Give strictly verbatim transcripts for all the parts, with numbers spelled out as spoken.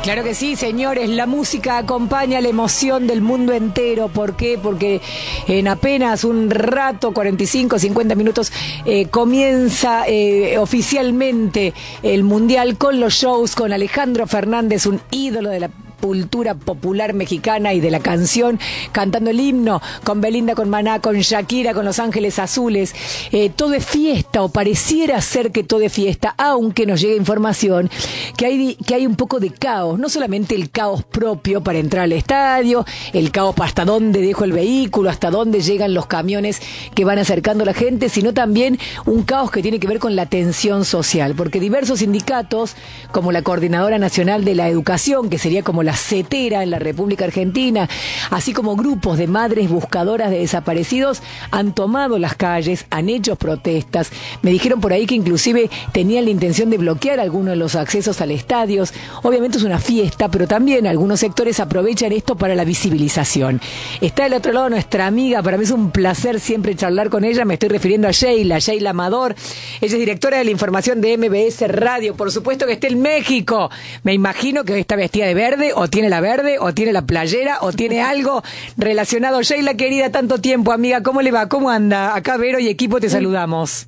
Claro que sí, señores, la música acompaña la emoción del mundo entero. ¿Por qué? Porque en apenas un rato, cuarenta y cinco, cincuenta minutos, eh, comienza eh, oficialmente el Mundial con los shows, con Alejandro Fernández, un ídolo de la cultura popular mexicana y de la canción, cantando el himno, con Belinda, con Maná, con Shakira, con Los Ángeles Azules. Eh, todo es fiesta, o pareciera ser que todo es fiesta, aunque nos llega información que hay, que hay un poco de caos, no solamente el caos propio para entrar al estadio, el caos para hasta dónde dejo el vehículo, hasta dónde llegan los camiones que van acercando a la gente, sino también un caos que tiene que ver con la tensión social, porque diversos sindicatos, como la Coordinadora Nacional de la Educación, que sería como la CETERA en la República Argentina, así como grupos de madres buscadoras de desaparecidos, han tomado las calles, han hecho protestas. Me dijeron por ahí que inclusive tenían la intención de bloquear algunos de los accesos al estadio. Obviamente es una fiesta, pero también algunos sectores aprovechan esto para la visibilización. Está del otro lado nuestra amiga, para mí es un placer siempre charlar con ella, me estoy refiriendo a Sheila, Sheila Amador. Ella es directora de la información de M B S Radio, por supuesto que está en México. Me imagino que está vestida de verde, o tiene la verde, o tiene la playera, o tiene algo relacionado. Sheila, querida, tanto tiempo, amiga, ¿cómo le va? ¿Cómo anda? Acá Vero y equipo te saludamos.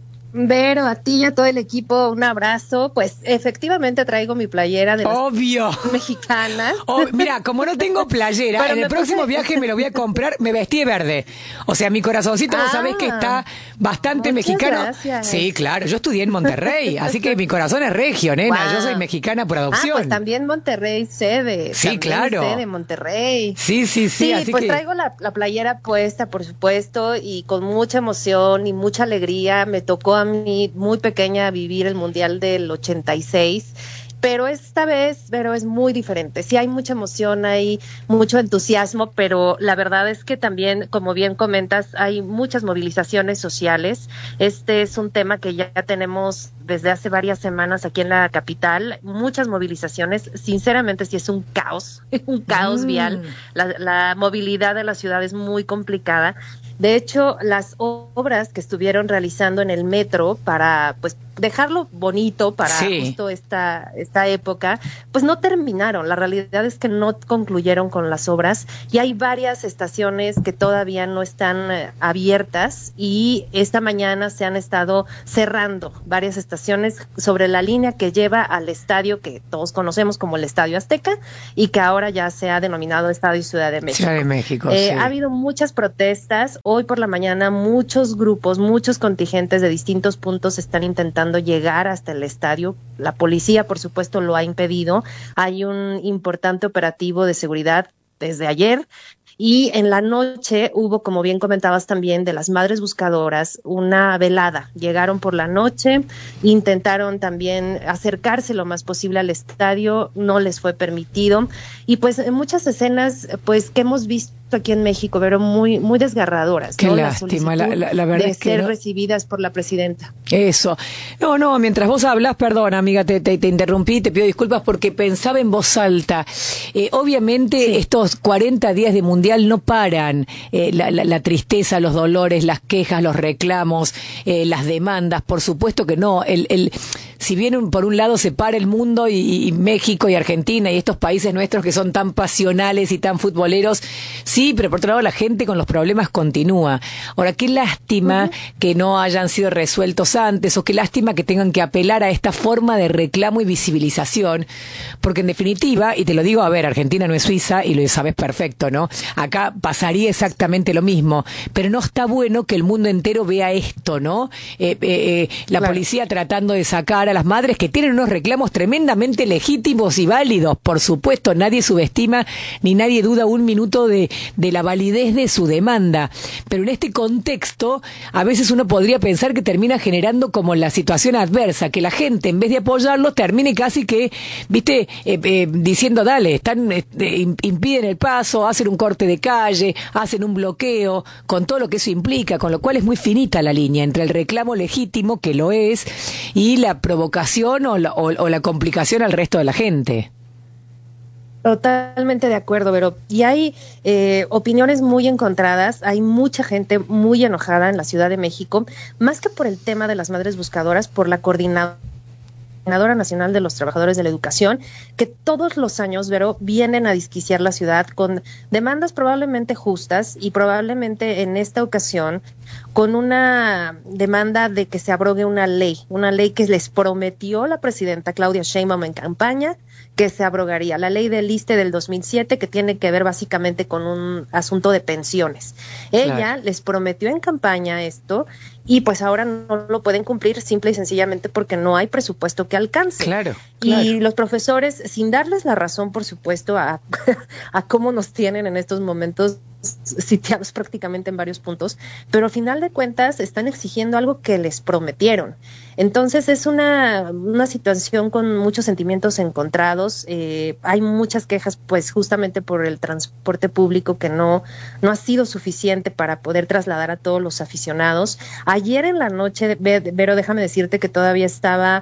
Vero, a ti y a todo el equipo, un abrazo. Pues efectivamente traigo mi playera de las Obvio. mexicanas. Oh, mira, como no tengo playera, Pero en el próximo puse... viaje me lo voy a comprar, me vestí de verde. O sea, mi corazoncito, ah, vos sabés que está bastante muchas mexicano. Gracias. Sí, claro, yo estudié en Monterrey, así que mi corazón es regio, nena. Wow. Yo soy mexicana por adopción. Ah, pues también Monterrey sede. Sí, también claro. Sede Monterrey. Sí, sí, sí. Sí, así pues que... traigo la, la playera puesta, por supuesto, y con mucha emoción y mucha alegría. Me tocó a mí muy pequeña vivir el Mundial del ochenta y seis, pero esta vez, pero es muy diferente. Sí hay mucha emoción, hay mucho entusiasmo, pero la verdad es que también, como bien comentas, hay muchas movilizaciones sociales. Este es un tema que ya tenemos desde hace varias semanas aquí en la capital, muchas movilizaciones. Sinceramente sí es un caos, un caos mm. vial. La, la movilidad de la ciudad es muy complicada. De hecho, las obras que estuvieron realizando en el metro para, pues, dejarlo bonito para sí. justo esta esta época, pues no terminaron. La realidad es que no concluyeron con las obras y hay varias estaciones que todavía no están eh, abiertas, y esta mañana se han estado cerrando varias estaciones sobre la línea que lleva al estadio que todos conocemos como el Estadio Azteca y que ahora ya se ha denominado Estadio Ciudad de México. Ciudad de México, eh, sí. Ha habido muchas protestas. Hoy por la mañana muchos grupos, muchos contingentes de distintos puntos están intentando llegar hasta el estadio. La policía, por supuesto, lo ha impedido. Hay un importante operativo de seguridad desde ayer. Y en la noche hubo, como bien comentabas también, de las Madres Buscadoras, una velada. Llegaron por la noche, intentaron también acercarse lo más posible al estadio, no les fue permitido. Y pues en muchas escenas pues que hemos visto aquí en México, pero muy muy desgarradoras. Qué ¿no? lástima, la, la, la verdad de es que ser no... recibidas por la presidenta. Eso. No, no, mientras vos hablas, perdón, amiga, te, te, te interrumpí, te pido disculpas porque pensaba en voz alta. Eh, obviamente sí. Estos cuarenta días de Mundial no paran. Eh, la, la, la tristeza, los dolores, las quejas, los reclamos, eh, las demandas, por supuesto que no. El, el, si bien por un lado se para el mundo y, y México y Argentina y estos países nuestros que son tan pasionales y tan futboleros, sí, pero por otro lado la gente con los problemas continúa. Ahora, qué lástima uh-huh. que no hayan sido resueltos antes, o qué lástima que tengan que apelar a esta forma de reclamo y visibilización, porque en definitiva, y te lo digo, a ver, Argentina no es Suiza y lo sabes perfecto, ¿no? Acá pasaría exactamente lo mismo, pero no está bueno que el mundo entero vea esto, ¿no? Eh, eh, eh, la claro. policía tratando de sacar a las madres que tienen unos reclamos tremendamente legítimos y válidos, por supuesto, nadie subestima ni nadie duda un minuto de, de la validez de su demanda, pero en este contexto a veces uno podría pensar que termina generando como la situación adversa, que la gente en vez de apoyarlos termine casi que, viste, eh, eh, diciendo dale, están eh, impiden el paso, hacen un corte de calle, hacen un bloqueo, con todo lo que eso implica, con lo cual es muy finita la línea entre el reclamo legítimo, que lo es, y la provocación o la, o, o la complicación al resto de la gente. Totalmente de acuerdo, Vero. Y hay eh, opiniones muy encontradas, hay mucha gente muy enojada en la Ciudad de México, más que por el tema de las Madres Buscadoras, por la coordinadora Coordinadora Nacional de los Trabajadores de la Educación, que todos los años, Vero, vienen a disquiciar la ciudad con demandas probablemente justas y probablemente en esta ocasión con una demanda de que se abrogue una ley, una ley que les prometió la presidenta Claudia Sheinbaum en campaña, que se abrogaría, la ley del ISSSTE del dos mil siete, que tiene que ver básicamente con un asunto de pensiones. Ella claro. les prometió en campaña esto y pues ahora no lo pueden cumplir simple y sencillamente porque no hay presupuesto que alcance. Claro, claro. Y los profesores, sin darles la razón, por supuesto, a, a cómo nos tienen en estos momentos sitiados prácticamente en varios puntos, pero al final de cuentas están exigiendo algo que les prometieron. Entonces es una, una situación con muchos sentimientos encontrados. Eh, hay muchas quejas, pues justamente por el transporte público que no, no ha sido suficiente para poder trasladar a todos los aficionados. Ayer en la noche, Vero, déjame decirte que todavía estaba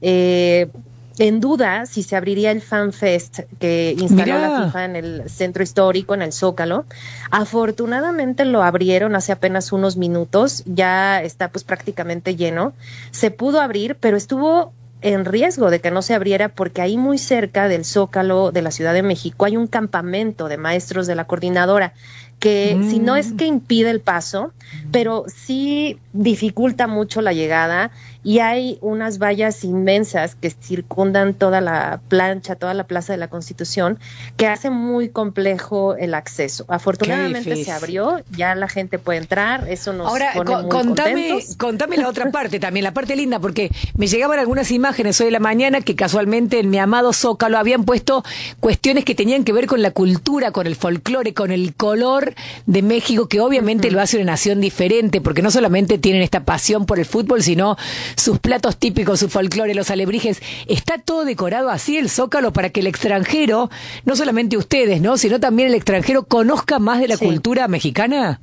eh, en duda si se abriría el Fan Fest que instaló Mirá. la FIFA en el centro histórico, en el Zócalo. Afortunadamente lo abrieron hace apenas unos minutos, ya está pues prácticamente lleno. Se pudo abrir, pero estuvo en riesgo de que no se abriera porque ahí muy cerca del Zócalo de la Ciudad de México hay un campamento de maestros de la coordinadora que mm. si no es que impide el paso, pero sí dificulta mucho la llegada y hay unas vallas inmensas que circundan toda la plancha, toda la Plaza de la Constitución, que hace muy complejo el acceso. Afortunadamente se abrió, ya la gente puede entrar, eso nos Ahora, pone con, muy contame, contentos. Contame la otra parte también, la parte linda, porque me llegaban algunas imágenes hoy de la mañana que casualmente en mi amado Zócalo habían puesto cuestiones que tenían que ver con la cultura, con el folclore, con el color de México, que obviamente uh-huh. lo hace una nación diferente, porque no solamente tienen esta pasión por el fútbol, sino sus platos típicos, su folclore, los alebrijes. Está todo decorado así el Zócalo para que el extranjero, no solamente ustedes, ¿no?, sino también el extranjero conozca más de la sí. cultura mexicana.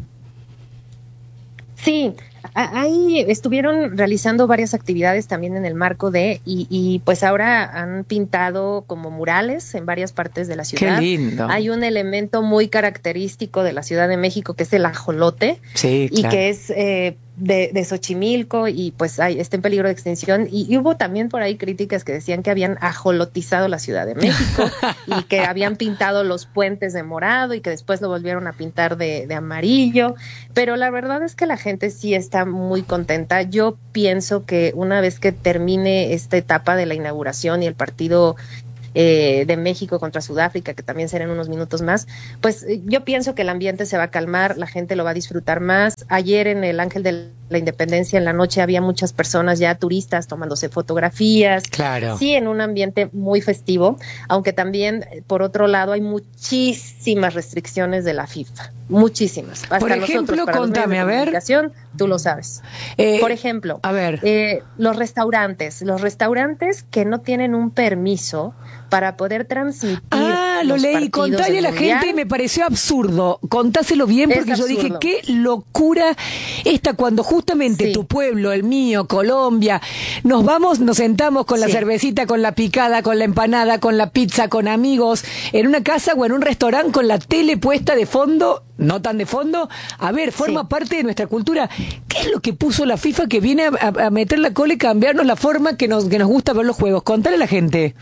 Sí, ahí estuvieron realizando varias actividades también en el marco de, y, y pues ahora han pintado como murales en varias partes de la ciudad. Qué lindo. Hay un elemento muy característico de la Ciudad de México que es el ajolote, sí, y claro. que es eh, de, de Xochimilco y pues hay, está en peligro de extinción. Y, y hubo también por ahí críticas que decían que habían ajolotizado la Ciudad de México y que habían pintado los puentes de morado y que después lo volvieron a pintar de, de amarillo. Pero la verdad es que la gente sí está muy contenta. Yo pienso que una vez que termine esta etapa de la inauguración y el partido eh, de México contra Sudáfrica, que también será en unos minutos más, pues yo pienso que el ambiente se va a calmar, la gente lo va a disfrutar más. Ayer en el Ángel de la Independencia en la noche había muchas personas ya turistas tomándose fotografías. Claro. Sí, en un ambiente muy festivo, aunque también por otro lado hay muchísimas restricciones de la FIFA, muchísimas. Hasta por ejemplo, nosotros, para contame, a ver. Tú lo sabes. Eh, por ejemplo, a ver. Eh, los restaurantes, los restaurantes que no tienen un permiso para poder transmitir. Ah, lo leí, contale a la gente y me pareció absurdo. Contáselo bien porque yo dije, qué locura esta cuando justamente sí. tu pueblo, el mío, Colombia, nos vamos, nos sentamos con la sí. cervecita, con la picada, con la empanada, con la pizza, con amigos, en una casa o en un restaurante con la tele puesta de fondo, no tan de fondo. A ver, forma sí. parte de nuestra cultura. ¿Qué es lo que puso la FIFA que viene a, a, a meter la cola y cambiarnos la forma que nos, que nos gusta ver los juegos? Contale a la gente.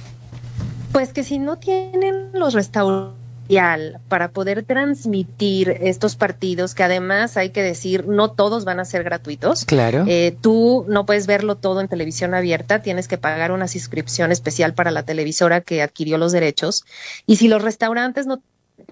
Pues que si no tienen los restaurantes para poder transmitir estos partidos, que además hay que decir, no todos van a ser gratuitos. Claro. Eh, tú no puedes verlo todo en televisión abierta, tienes que pagar una suscripción especial para la televisora que adquirió los derechos. Y si los restaurantes no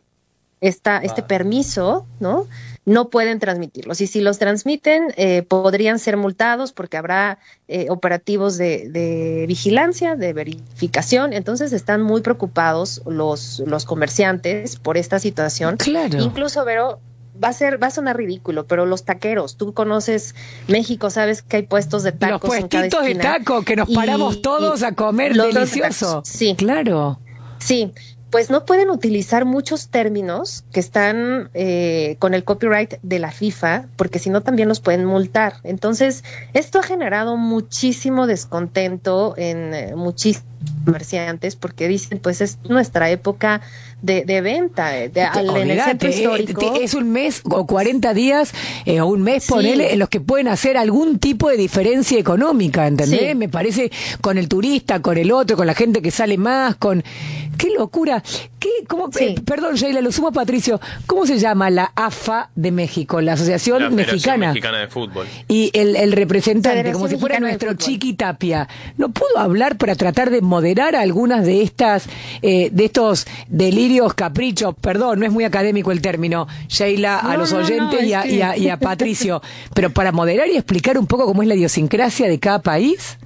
esta, este permiso, ¿no? No pueden transmitirlos. Y si los transmiten, eh, podrían ser multados porque habrá eh, operativos de, de vigilancia, de verificación. Entonces están muy preocupados los, los comerciantes por esta situación. Claro. Incluso, Vero, va a ser, va a sonar ridículo, pero los taqueros, tú conoces México, sabes que hay puestos de tacos los en cada esquina. Los puestitos de taco que nos paramos y, todos y a comer, delicioso. Sí. Claro. Sí. Pues no pueden utilizar muchos términos que están eh, con el copyright de la FIFA, porque si no también los pueden multar. Entonces, esto ha generado muchísimo descontento en eh, muchísimos comerciantes, porque dicen, pues es nuestra época de, de venta, de, al, en el centro Olvídate, histórico. eh, es un mes o cuarenta días eh, o un mes, Sí. ponele, en los que pueden hacer algún tipo de diferencia económica, ¿entendés? Sí. Me parece, con el turista, con el otro, con la gente que sale más, con... ¡Qué locura! ¿Qué, cómo, Sí. eh, perdón, Sheila, lo sumo a Patricio. ¿Cómo se llama la A F A de México, la Asociación La Federación Mexicana? Mexicana de Fútbol. Y el, el representante, Federación como si fuera Mexicana de nuestro Fútbol. Chiqui Tapia, ¿no pudo hablar para tratar de moderar algunas de estas, eh, de estos delirios, caprichos? Perdón, no es muy académico el término, Sheila, a No, los no, no, oyentes y, es a, que- y, a, y a Patricio, pero para moderar y explicar un poco cómo es la idiosincrasia de cada país,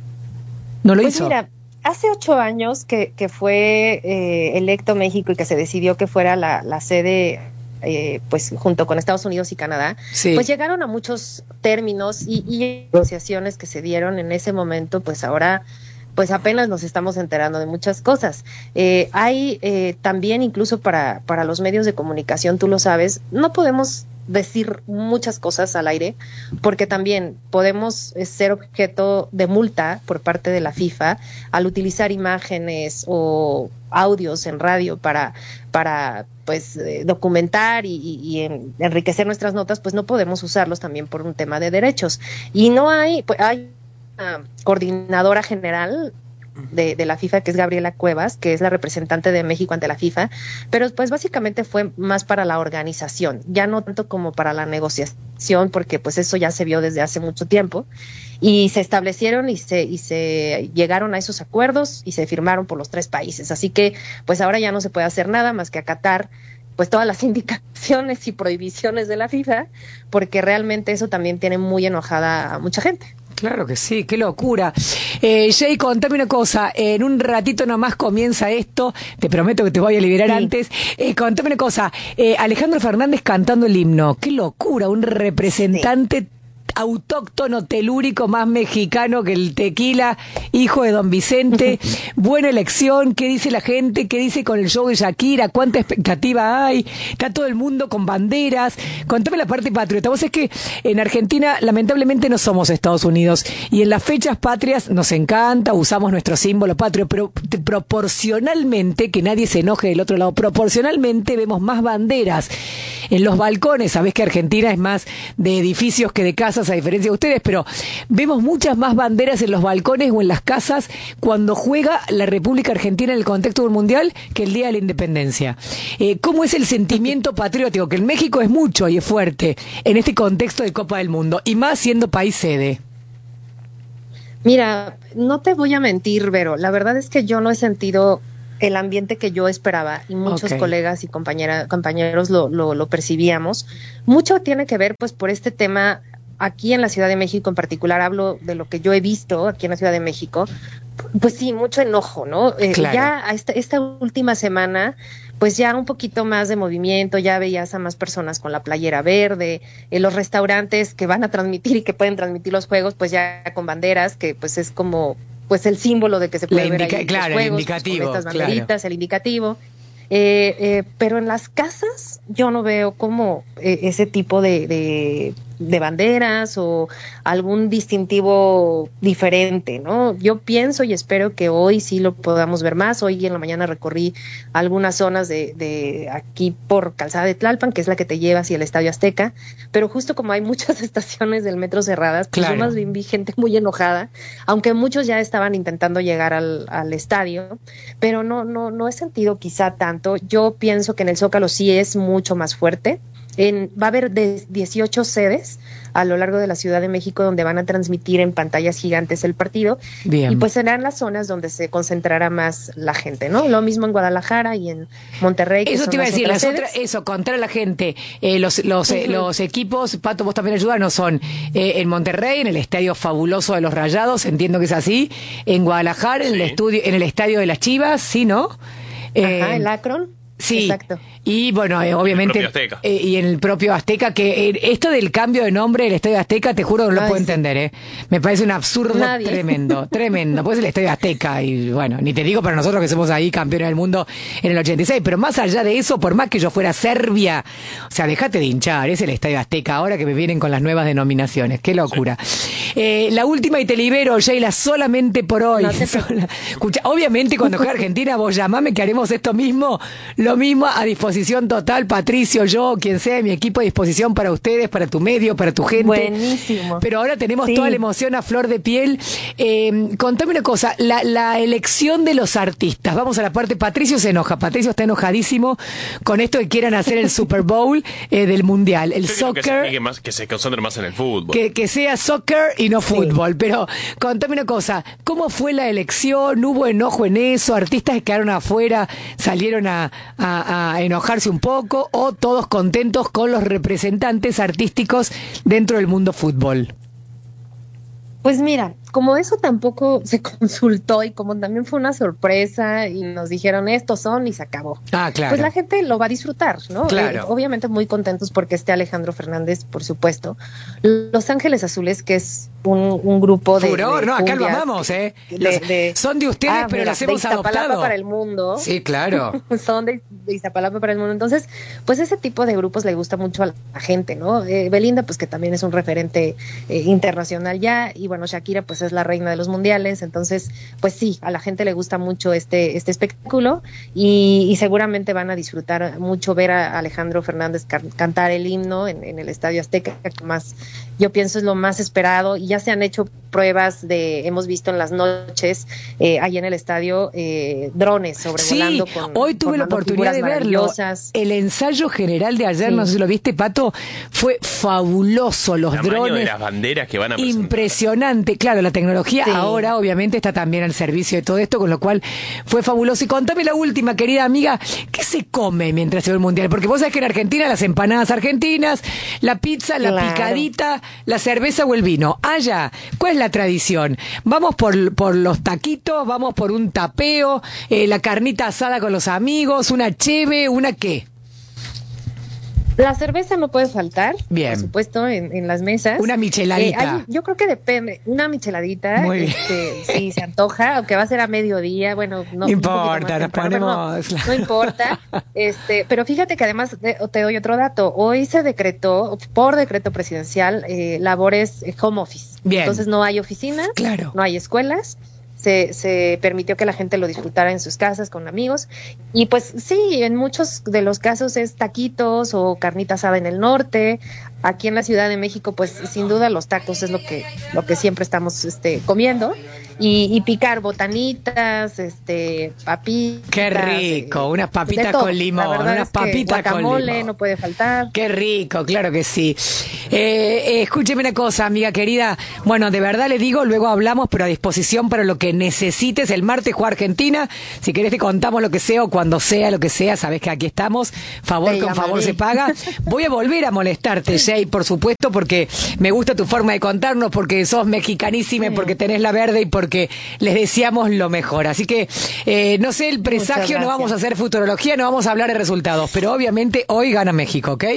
¿no lo Pues hizo? mira, hace ocho años que, que fue eh, electo México y que se decidió que fuera la, la sede, eh, pues junto con Estados Unidos y Canadá, Sí. pues llegaron a muchos términos y, y negociaciones que se dieron en ese momento, pues ahora pues apenas nos estamos enterando de muchas cosas. Eh, hay eh, también incluso para, para los medios de comunicación, tú lo sabes, no podemos decir muchas cosas al aire, porque también podemos eh, ser objeto de multa por parte de la FIFA al utilizar imágenes o audios en radio para, para pues eh, documentar y, y, y en, enriquecer nuestras notas, pues no podemos usarlos también por un tema de derechos. Y no hay, pues hay una coordinadora general de, de la FIFA, que es Gabriela Cuevas, que es la representante de México ante la FIFA, pero pues básicamente fue más para la organización, ya no tanto como para la negociación, porque pues eso ya se vio desde hace mucho tiempo, y se establecieron y se, y se llegaron a esos acuerdos y se firmaron por los tres países, así que pues ahora ya no se puede hacer nada más que acatar pues todas las indicaciones y prohibiciones de la FIFA, porque realmente eso también tiene muy enojada a mucha gente. Claro que sí, qué locura. Eh, Jay, contame una cosa, en un ratito nomás comienza esto, te prometo que te voy a liberar Sí. antes. Eh, contame una cosa, eh, Alejandro Fernández cantando el himno, qué locura, un representante autóctono telúrico más mexicano que el tequila, hijo de don Vicente. Buena elección, ¿qué dice la gente? ¿Qué dice con el show de Shakira? ¿Cuánta expectativa hay? Está todo el mundo con banderas. Contame la parte patriota. Vos es que en Argentina lamentablemente no somos Estados Unidos y en las fechas patrias nos encanta, usamos nuestro símbolo patrio, pero te- proporcionalmente, que nadie se enoje del otro lado, proporcionalmente vemos más banderas en los balcones. Sabés que Argentina es más de edificios que de casas, a diferencia de ustedes, pero vemos muchas más banderas en los balcones o en las casas cuando juega la República Argentina en el contexto del Mundial que el Día de la Independencia. Eh, ¿Cómo es el sentimiento patriótico? Que en México es mucho y es fuerte en este contexto de Copa del Mundo, y más siendo país sede. Mira, no te voy a mentir, Vero, la verdad es que yo no he sentido el ambiente que yo esperaba y muchos Ok. colegas y compañera, compañeros lo, lo, lo percibíamos. Mucho tiene que ver pues por este tema aquí en la Ciudad de México en particular, hablo de lo que yo he visto aquí en la Ciudad de México, pues sí, mucho enojo, ¿no? Eh, Claro. Ya a esta, esta última semana, pues ya un poquito más de movimiento, ya veías a más personas con la playera verde, en los restaurantes que van a transmitir y que pueden transmitir los juegos, pues ya con banderas, que pues es como pues el símbolo de que se puede La ver indica- ahí claro, el los juegos, pues, indicativo, con estas claro. banderitas, el indicativo. Eh, eh, pero en las casas yo no veo como eh, ese tipo de, de, de banderas o algún distintivo diferente, ¿no? Yo pienso y espero que hoy sí lo podamos ver más. Hoy en la mañana recorrí algunas zonas de, de aquí por Calzada de Tlalpan, que es la que te lleva hacia el Estadio Azteca, pero justo como hay muchas estaciones del metro cerradas, pues Claro. yo más bien vi gente muy enojada, aunque muchos ya estaban intentando llegar al, al estadio, pero no, no, no he sentido quizá tanto. Yo pienso que en el Zócalo sí es mucho más fuerte. En, va a haber de dieciocho sedes a lo largo de la Ciudad de México donde van a transmitir en pantallas gigantes el partido. Bien. Y pues serán las zonas donde se concentrará más la gente, ¿no? Lo mismo en Guadalajara y en Monterrey. que Eso son te iba a las decir, otras las otras, sedes. eso, contra la gente, eh, los, los, eh, Ujú. los equipos, Pato, vos también ayudanos, son eh, en Monterrey, en el estadio fabuloso de los Rayados, entiendo que es así, en Guadalajara, en el Sí. estudio, en el estadio de las Chivas, ¿sí, no? Eh, Ajá, el Akron. Sí, Exacto. Y bueno, eh, obviamente. El propio Azteca. Eh, y en el propio Azteca, que eh, esto del cambio de nombre del Estadio Azteca, te juro que no lo Ay, puedo sí. entender, ¿eh? Me parece un absurdo Nadie. tremendo, tremendo. Pues el Estadio Azteca, y bueno, ni te digo para nosotros que somos ahí campeones del mundo en el ochenta y seis, pero más allá de eso, por más que yo fuera Serbia, o sea, dejate de hinchar, es el Estadio Azteca, ahora que me vienen con las nuevas denominaciones, qué locura. Sí. Eh, la última y te libero, Sheila, solamente por hoy. No te Sola- Escucha, obviamente cuando juegue Argentina, vos llamame que haremos esto mismo, lo mismo a disposición total, Patricio, yo, quien sea, mi equipo a disposición para ustedes, para tu medio, para tu gente. Buenísimo. Pero ahora tenemos Sí. toda la emoción a flor de piel. Eh, contame una cosa, la, la elección de los artistas. Vamos a la parte, Patricio se enoja, Patricio está enojadísimo con esto que quieran hacer el Super Bowl eh, del Mundial, el Yo creo que se, soccer. dedique más, que se concentre más en el fútbol. Que, que sea soccer y no fútbol. Pero contame una cosa, ¿cómo fue la elección? ¿Hubo enojo en eso? ¿Artistas que quedaron afuera salieron a, a, a enojarse un poco? ¿O todos contentos con los representantes artísticos dentro del mundo fútbol? Pues mira, como eso tampoco se consultó y como también fue una sorpresa y nos dijeron estos son y se acabó. Ah, claro. Pues la gente lo va a disfrutar, ¿no? Claro. Eh, obviamente muy contentos porque esté Alejandro Fernández, por supuesto. Los Ángeles Azules, que es un, un grupo de... Furor, de no, acá lo cumbias, amamos, ¿eh? de- Los- de- son de ustedes, Ah, pero mira, los hemos de Iztapalapa adoptado. para el mundo. Sí, claro. Son de, de Iztapalapa para el mundo. Entonces, pues ese tipo de grupos le gusta mucho a la, la gente, ¿no? Eh, Belinda, pues que también es un referente eh, internacional ya, y bueno, Shakira, pues es la reina de los mundiales, entonces, pues sí, a la gente le gusta mucho este, este espectáculo, y, y seguramente van a disfrutar mucho ver a Alejandro Fernández can, cantar el himno en, en el Estadio Azteca, que más, yo pienso es lo más esperado, y ya se han hecho pruebas de, hemos visto en las noches, eh, ahí en el estadio, eh, drones sobrevolando Sí, con hoy tuve la formando oportunidad de figuras verlo. maravillosas. El ensayo general de ayer, Sí. no sé si lo viste, Pato, fue fabuloso. Los El tamaño drones. de las banderas que van a presentar. Impresionante. Claro, la tecnología Sí. ahora obviamente está también al servicio de todo esto, con lo cual fue fabuloso. Y contame la última, querida amiga, ¿qué se come mientras se ve el Mundial? Porque vos sabés que en Argentina las empanadas argentinas, la pizza, la Claro. picadita, la cerveza o el vino. Allá, ¿cuál es la tradición? Vamos por, por los taquitos, vamos por un tapeo, eh, la carnita asada con los amigos, una cheve, una qué. La cerveza no puede faltar, Bien. por supuesto, en, en las mesas. Una micheladita. Eh, hay- yo creo que depende. Una micheladita, Muy bien. este, sí, se antoja, aunque va a ser a mediodía, bueno, no No importa, un poquito más nos temprano, pero ponemos- No, no importa. Este, pero fíjate que además de- te doy otro dato. Hoy se decretó, por decreto presidencial, eh, labores eh, home office. Bien. Entonces no hay oficinas, Claro. no hay escuelas. Se, se permitió que la gente lo disfrutara en sus casas con amigos, y pues sí, en muchos de los casos es taquitos o carnita asada en el norte. Aquí en la Ciudad de México, pues sin duda los tacos es lo que lo que siempre estamos este comiendo, y, y picar botanitas, este papitas. Qué rico, eh, unas papitas de todo. con limón, La verdad unas es que papitas con guacamole limón. no puede faltar. Qué rico, claro que sí. Eh, eh, escúcheme una cosa, amiga querida. Bueno, de verdad le digo, luego hablamos, pero a disposición para lo que necesites. El martes juega Argentina. Si querés te contamos lo que sea o cuando sea, lo que sea, sabés que aquí estamos. Favor Te con favor llamaré. se paga. Voy a volver a molestarte, Jay, por supuesto, porque me gusta tu forma de contarnos, porque sos mexicanísima, y porque tenés la verde y porque les deseamos lo mejor. Así que, eh, no sé, el presagio, no gracias. vamos a hacer futurología, no vamos a hablar de resultados, pero obviamente hoy gana México, ¿ok?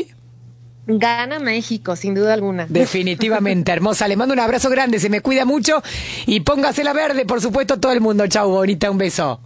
Gana México, sin duda alguna. Definitivamente, hermosa. Le mando un abrazo grande, se me cuida mucho y póngase la verde, por supuesto, todo el mundo. Chau, bonita, un beso.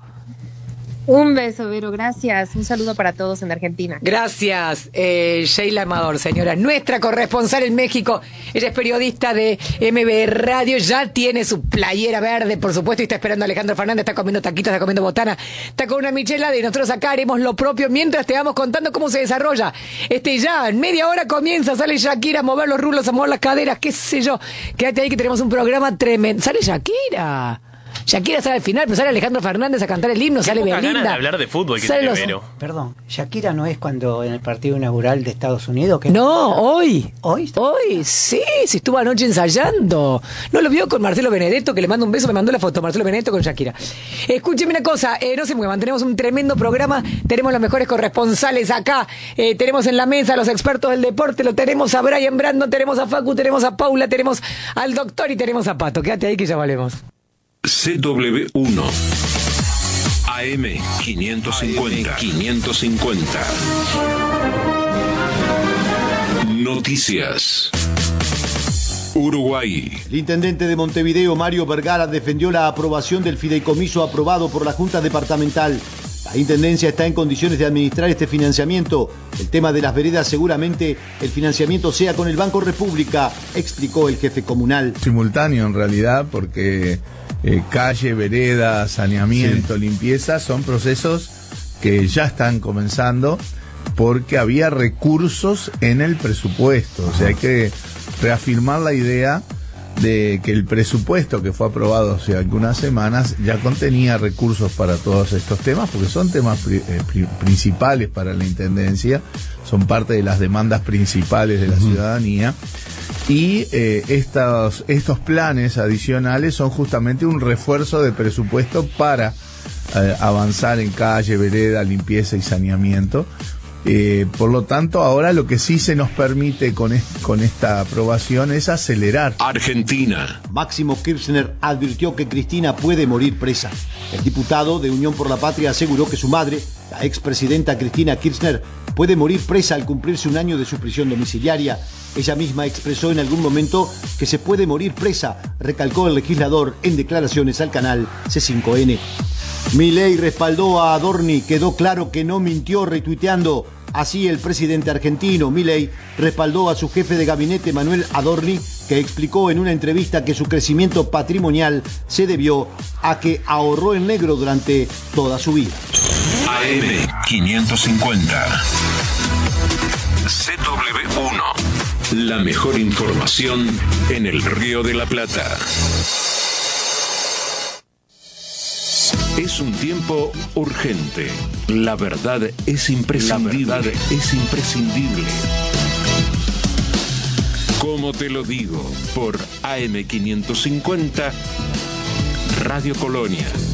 Un beso, Vero, gracias. Un saludo para todos en Argentina. Gracias, eh, Sheila Amador, señora, nuestra corresponsal en México. Ella es periodista de M B Radio, ya tiene su playera verde, por supuesto, y está esperando a Alejandro Fernández, está comiendo taquitos, está comiendo botana, está con una michelada, y nosotros acá haremos lo propio mientras te vamos contando cómo se desarrolla. Este ya, en media hora comienza, sale Shakira a mover los rulos, a mover las caderas, qué sé yo. Quédate ahí que tenemos un programa tremendo. Sale Shakira. Shakira sale al final, pero sale Alejandro Fernández a cantar el himno, sale Poca ganas Belinda. de hablar de fútbol que Sale tiene los- Vero. Perdón, Shakira no es cuando en el partido inaugural de Estados Unidos que No, hoy. ¿Hoy? Hoy, sí, sí estuvo anoche ensayando. ¿No lo vio con Marcelo Benedetto, que le mando un beso? Me mandó la foto, Marcelo Benedetto con Shakira. Escúcheme una cosa, eh, no se muevan, tenemos un tremendo programa, tenemos los mejores corresponsales acá, eh, tenemos en la mesa a los expertos del deporte, lo tenemos a Brian Brando, tenemos a Facu, tenemos a Paula, tenemos al doctor y tenemos a Pato. Quédate ahí que ya valemos. C W uno. A M quinientos cincuenta. quinientos cincuenta. Noticias. Uruguay. El intendente de Montevideo, Mario Vergara, defendió la aprobación del fideicomiso aprobado por la Junta Departamental. La Intendencia está en condiciones de administrar este financiamiento. El tema de las veredas, seguramente el financiamiento sea con el Banco República, explicó el jefe comunal. Simultáneo en realidad, porque eh, calle, vereda, saneamiento, sí. limpieza, son procesos que ya están comenzando porque había recursos en el presupuesto. O sea, hay que reafirmar la idea de que el presupuesto que fue aprobado hace algunas semanas ya contenía recursos para todos estos temas, porque son temas pri- eh, pri- principales para la Intendencia, son parte de las demandas principales de la uh-huh. ciudadanía, y eh, estos, estos planes adicionales son justamente un refuerzo de presupuesto para eh, avanzar en calle, vereda, limpieza y saneamiento. Eh, por lo tanto, ahora lo que sí se nos permite con, est- con esta aprobación es acelerar. Argentina. Máximo Kirchner advirtió que Cristina puede morir presa. El diputado de Unión por la Patria aseguró que su madre, la expresidenta Cristina Kirchner, puede morir presa al cumplirse un año de su prisión domiciliaria. Ella misma expresó en algún momento que se puede morir presa, recalcó el legislador en declaraciones al canal C cinco N. Milei respaldó a Adorni, quedó claro que no mintió retuiteando. Así el presidente argentino, Milei, respaldó a su jefe de gabinete, Manuel Adorni, que explicó en una entrevista que su crecimiento patrimonial se debió a que ahorró en negro durante toda su vida. A M quinientos cincuenta. C W uno. La mejor información en el Río de la Plata. Es un tiempo urgente. La verdad es imprescindible. La verdad es imprescindible. Como te lo digo, por A M quinientos cincuenta, Radio Colonia.